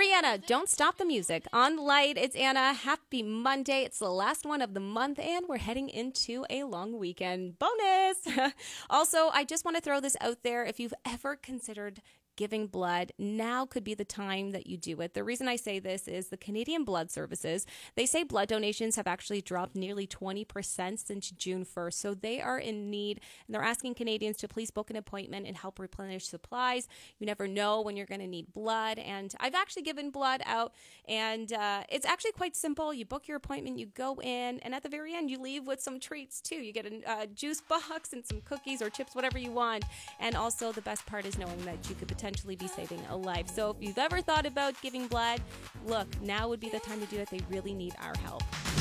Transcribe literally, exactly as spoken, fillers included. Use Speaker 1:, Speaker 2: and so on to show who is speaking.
Speaker 1: Rihanna, Don't Stop the Music. On Light, it's Anna. Happy Monday. It's the last one of the month, and we're heading into a long weekend. Bonus! Also, I just want to throw this out there. If you've ever considered giving blood, now could be the time that you do it. The reason I say this is the Canadian Blood Services. They say blood donations have actually dropped nearly twenty percent since June first. So they are in need, and they're asking Canadians to please book an appointment and help replenish supplies. You never know when you're going to need blood. And I've actually given blood out, and uh, it's actually quite simple. You book your appointment, you go in, and at the very end, you leave with some treats too. You get a uh, juice box and some cookies or chips, whatever you want. And also the best part is knowing that you could potentially potentially be saving a life. So if you've ever thought about giving blood, look, now would be the time to do it. They really need our help.